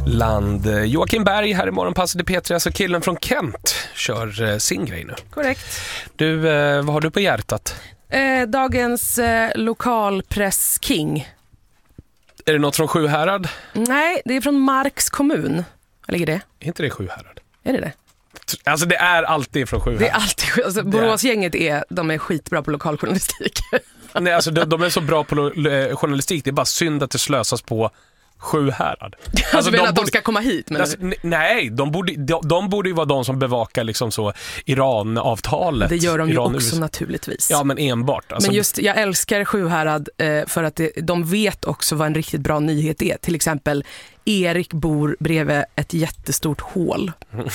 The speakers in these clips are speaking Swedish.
land. Joakim Berg här i Morgonpasset i P3, alltså killen från Kent kör sin grej nu. Korrekt. Du, vad har du på hjärtat? Dagens lokalpress king. Är det något från Sjuhärad? Nej, det är från Marks kommun. Var ligger det? Är inte det Sjuhärad? Är det? Alltså det är alltid från Sjuhärad. Det är alltid, alltså Boråsgänget de är skitbra på lokaljournalistik. Nej, alltså de är så bra på journalistik. Det är bara synd att det slösas på Sjuhärad. Alltså de att de ska komma hit, men alltså, nej, de borde ju vara de som bevakar liksom så Iran-avtalet. det gör de ju Iran, också USA. Naturligtvis. Ja, men enbart. Alltså, men just, jag älskar Sjuhärad för att de vet också vad en riktigt bra nyhet är. Till exempel, Erik bor bredvid ett jättestort hål.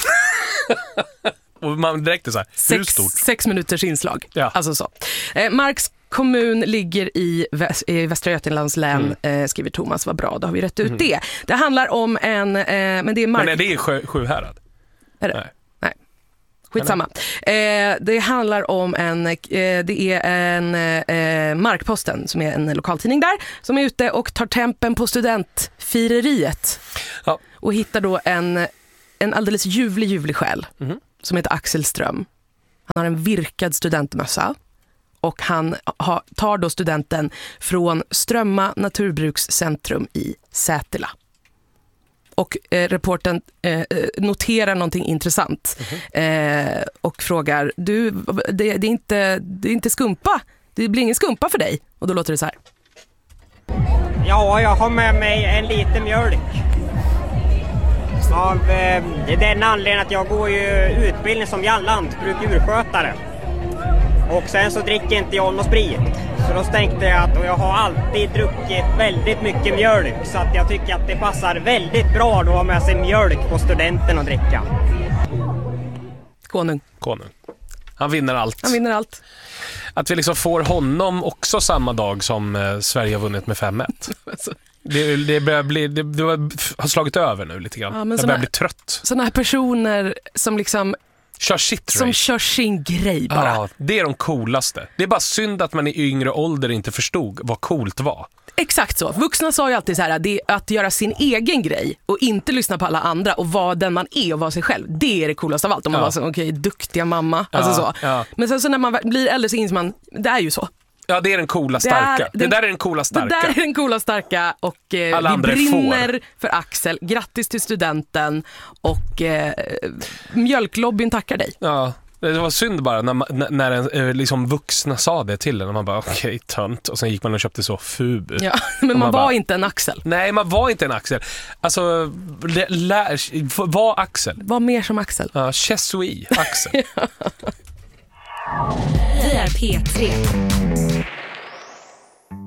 Och man direkt är så här, hur stort? 6 minuters inslag. Ja. Alltså så. Marks kommun ligger i Västra Götalands län, skriver Thomas. Vad bra, då har vi rätt ut det. Det handlar om men det är Men är det Sjuhärad? Är det? Nej. Skitsamma. Det handlar om det är en Markposten som är en lokaltidning där som är ute och tar tempen på studentfireriet. Ja. Och hittar då en alldeles ljuvlig själ som heter Axel Ström. Han har en virkad studentmössa. Och han tar då studenten från Strömma naturbrukscentrum i Sätila. Och reporten noterar någonting intressant och frågar, det är inte skumpa, det blir ingen skumpa för dig. Och då låter det så här. Ja, jag har med mig en liten mjölk. Det är den anledningen att jag går ju utbildning som lantbruk-djurskötare. Och sen så dricker inte jag någon sprit. Så då tänkte jag att jag har alltid druckit väldigt mycket mjölk. Så att jag tycker att det passar väldigt bra då att ha med sig mjölk på studenten och dricka. Konung. Han vinner allt. Att vi liksom får honom också samma dag som Sverige har vunnit med 5-1. Det har slagit över nu lite grann. Ja, jag börjar bli trött. Sådana här personer som liksom kör sin grej bara. Ja, det är de coolaste. Det är bara synd att man i yngre ålder inte förstod vad coolt var. Exakt så. Vuxna sa ju alltid så här, det att göra sin egen grej och inte lyssna på alla andra och vara den man är och vara sig själv. Det är det coolaste av allt. Om man var så, duktiga mamma. Alltså så. Ja. Men sen så när man blir äldre så inser man, det är ju så. Ja, det är den coola starka. Det där är den coola starka. Det där är den coola starka och vi brinner för Axel. Grattis till studenten och mjölklobbyn tackar dig. Ja, det var synd bara när en, liksom vuxna sa det till en och man bara okej, tönt. Och sen gick man och köpte så Fubu. Ja, men man var inte en Axel. Nej, man var inte en Axel. Alltså, var Axel. Var mer som Axel. Ja, Chesui Axel. Det är P3.